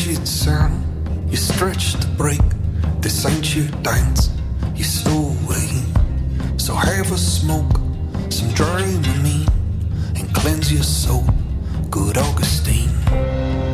wretched sound. You stretch to break, this ain't your dance. You slow away, so have a smoke, some dry with me.